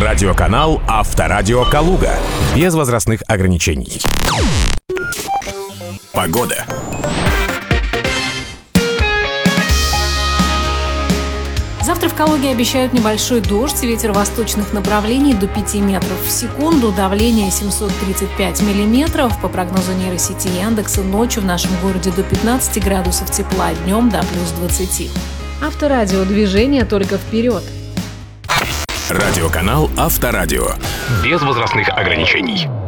Радиоканал Авторадио Калуга. Без возрастных ограничений. Погода. Завтра в Калуге обещают небольшой дождь, ветер восточных направлений до 5 метров в секунду, давление 735 миллиметров. По прогнозу нейросети Яндекса, ночью в нашем городе до 15 градусов тепла, днем до плюс 20. Авторадио, движение только вперед. Радиоканал Авторадио. Без возрастных ограничений.